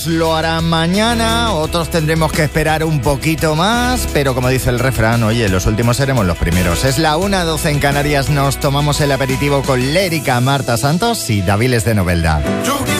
Lo harán mañana, otros tendremos que esperar un poquito más, pero como dice el refrán, oye, los últimos seremos los primeros. Es la 1:12 en Canarias, nos tomamos el aperitivo con Lérica, Marta Santos y Daviles de Novelda.